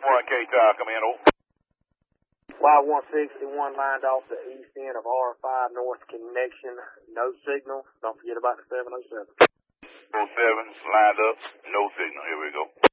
1K Tower, come in, over. Y161 lined off the east end of R5 North connection. No signal. Don't forget about the 707. 07, lined up, no signal. Here we go.